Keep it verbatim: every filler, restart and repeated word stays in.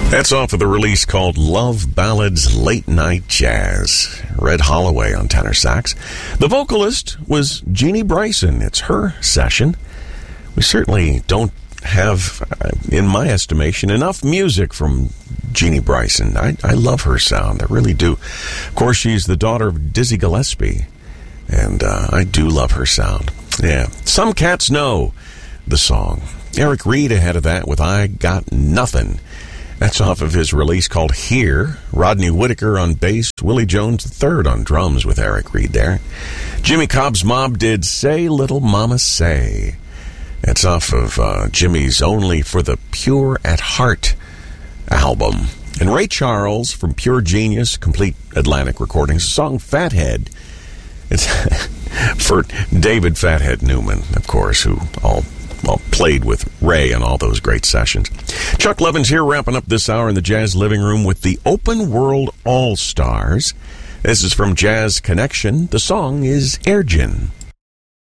That's off of the release called Love Ballads Late Night Jazz. Red Holloway on tenor sax. The vocalist was Jeannie Bryson. It's her session. We certainly don't have, in my estimation, enough music from Jeannie Bryson. I, I love her sound. I really do. Of course, she's the daughter of Dizzy Gillespie, and uh, I do love her sound. Yeah. Some Cats Know the song. Eric Reed ahead of that with I Got Nothing. That's off of his release called Here. Rodney Whitaker on bass, Willie Jones the third on drums with Eric Reed there. Jimmy Cobb's Mob did Say Little Mama Say. That's off of uh, Jimmy's Only for the Pure at Heart album. And Ray Charles from Pure Genius, Complete Atlantic Recordings, the song Fathead. It's for David Fathead Newman, of course, who all well, played with Ray on all those great sessions. Chuck Levins here, wrapping up this hour in the Jazz Living Room with the Open World All-Stars. This is from Jazz Connection. The song is Airgin.